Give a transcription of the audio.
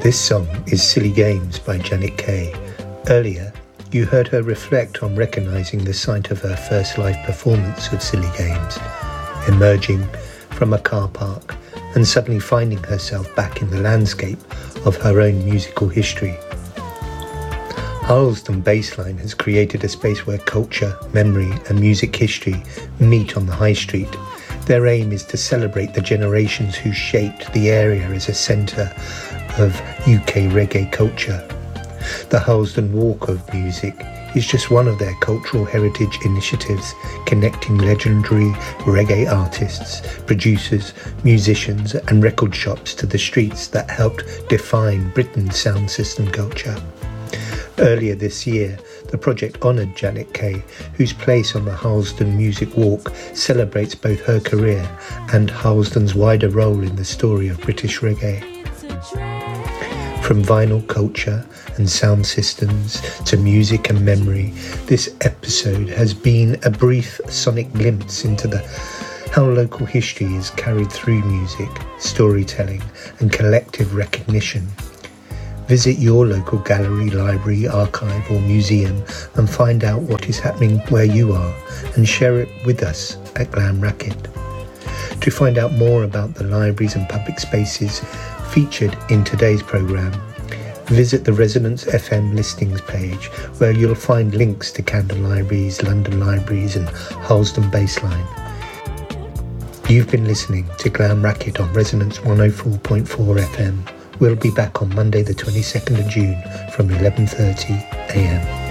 This song is Silly Games by Janet Kay. Earlier, you heard her reflect on recognising the sight of her first live performance of Silly Games, emerging from a car park and suddenly finding herself back in the landscape of her own musical history. Harlesden Bassline has created a space where culture, memory and music history meet on the high street. Their aim is to celebrate the generations who shaped the area as a centre of UK reggae culture. The Harlesden Walk of Music is just one of their cultural heritage initiatives, connecting legendary reggae artists, producers, musicians and record shops to the streets that helped define Britain's sound system culture. Earlier this year, the project honoured Janet Kay, whose place on the Harlesden Music Walk celebrates both her career and Harlesden's wider role in the story of British reggae. From vinyl culture and sound systems to music and memory, this episode has been a brief sonic glimpse into how local history is carried through music, storytelling and collective recognition. Visit your local gallery, library, archive or museum and find out what is happening where you are and share it with us at Glam Racket. To find out more about the libraries and public spaces featured in today's programme, visit the Resonance FM listings page where you'll find links to Camden Libraries, London Libraries and Harlesden Bassline. You've been listening to Glam Racket on Resonance 104.4 FM. We'll be back on Monday the 22nd of June from 11:30 a.m.